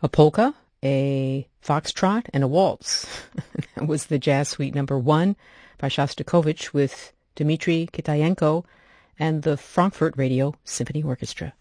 a polka, a foxtrot, and a waltz. That was the Jazz Suite number 1 by Shostakovich with Dmitri Kitayenko and the Frankfurt Radio Symphony Orchestra.